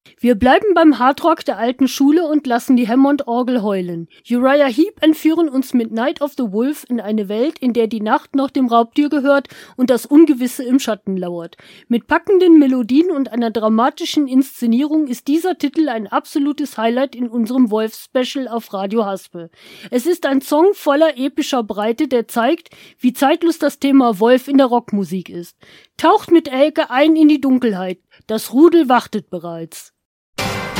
Wir bleiben beim Hardrock der alten Schule und lassen die Hammond-Orgel heulen. Uriah Heep entführen uns mit Night of the Wolf in eine Welt, in der die Nacht noch dem Raubtier gehört und das Ungewisse im Schatten lauert. Mit packenden Melodien und einer dramatischen Inszenierung ist dieser Titel ein absolutes Highlight in unserem Wolf-Special auf Radio Haspel. Es ist ein Song voller epischer Breite, der zeigt, wie zeitlos das Thema Wolf in der Rockmusik ist. Taucht mit Elke ein in die Dunkelheit. Das Rudel wartet bereits.